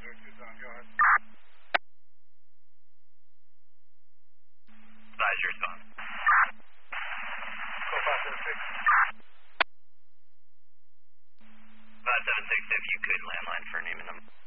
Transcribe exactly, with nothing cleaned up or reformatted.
Roger, Tucson, go ahead. Advisor, Tucson. Go five seven six. five seven six, if you could, landline for name and number.